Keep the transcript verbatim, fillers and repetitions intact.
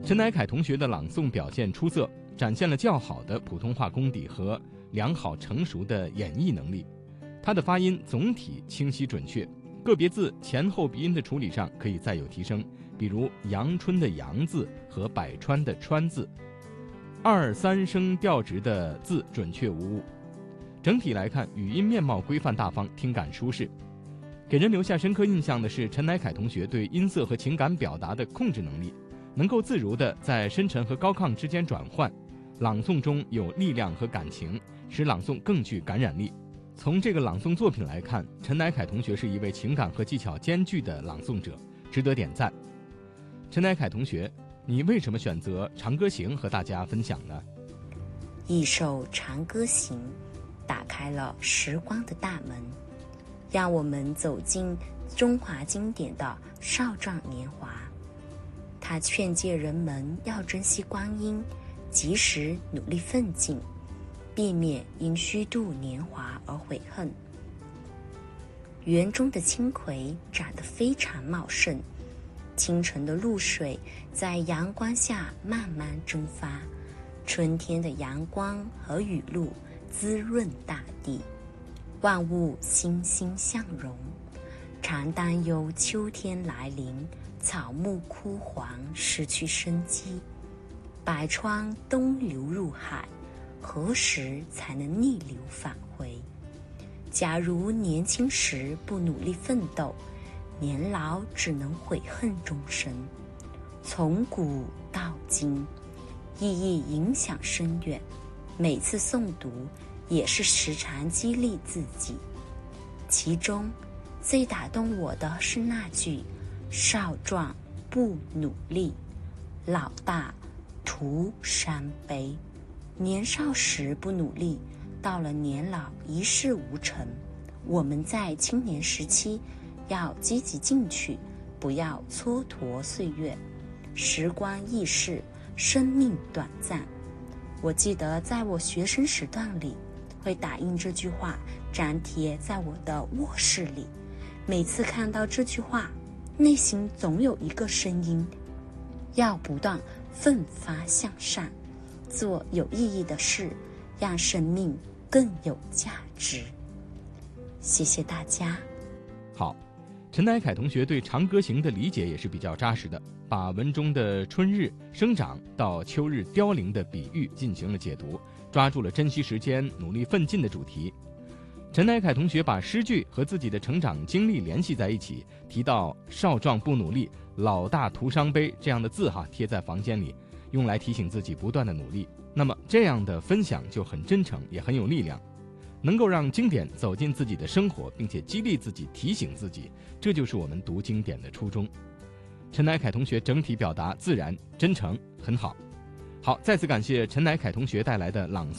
陈乃凯同学的朗诵表现出色，展现了较好的普通话功底和良好成熟的演绎能力。他的发音总体清晰准确，个别字前后鼻音的处理上可以再有提升，比如阳春的阳字和百川的川字，二三声调值的字准确无误。整体来看，语音面貌规范大方，听感舒适。给人留下深刻印象的是陈乃凯同学对音色和情感表达的控制能力，能够自如地在深沉和高亢之间转换，朗诵中有力量和感情，使朗诵更具感染力。从这个朗诵作品来看，陈乃凯同学是一位情感和技巧兼具的朗诵者，值得点赞。陈乃凯同学，你为什么选择《长歌行》和大家分享呢？ 一首《长歌行》打开了时光的大门，让我们走进中华经典的少壮年华。他劝诫人们要珍惜光阴，及时努力奋进，避免因虚度年华而悔恨。园中的青葵长得非常茂盛，清晨的露水在阳光下慢慢蒸发，春天的阳光和雨露滋润大地，万物欣欣向荣。常担忧秋天来临，草木枯黄，失去生机。百川东流入海，何时才能逆流返回？假如年轻时不努力奋斗，年老只能悔恨终生。从古到今，意义影响深远，每次诵读也是时常激励自己。其中最打动我的是那句少壮不努力，老大徒伤悲。年少时不努力，到了年老一事无成。我们在青年时期要积极进取，不要蹉跎岁月。时光易逝，生命短暂。我记得在我学生时段里，会打印这句话，粘贴在我的卧室里。每次看到这句话，内心总有一个声音，要不断奋发向上，做有意义的事，让生命更有价值。谢谢大家。 好，陈乃凯同学对《长歌行》的理解也是比较扎实的，把文中的春日生长到秋日凋零的比喻进行了解读，抓住了珍惜时间、努力奋进的主题。陈乃凯同学把诗句和自己的成长经历联系在一起，提到少壮不努力，老大徒伤悲这样的字哈贴在房间里，用来提醒自己不断的努力。那么这样的分享就很真诚，也很有力量，能够让经典走进自己的生活，并且激励自己、提醒自己，这就是我们读经典的初衷。陈乃凯同学整体表达自然、真诚，很好。好，再次感谢陈乃凯同学带来的朗诵。